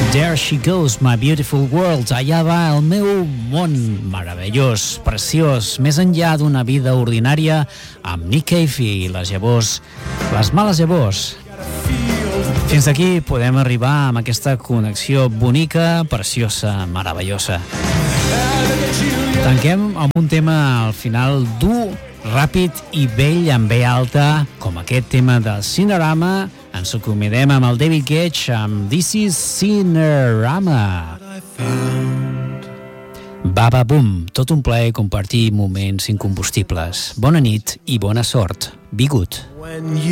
There she goes, my beautiful world. Allà va el meu món meravellós, preciós, més enllà d'una vida ordinària, amb Nick Cave i les llavors, les males llavors. Fins aquí podem arribar amb aquesta connexió bonica, preciosa, meravellosa. Tanquem amb un tema al final dur, ràpid i vell amb B alta, com aquest tema del Cinerama. Ens acomidem amb el David Gedge amb This is Cinerama. Baba Boom, tot un plaer compartir moments incombustibles. Bona nit i bona sort. Be good.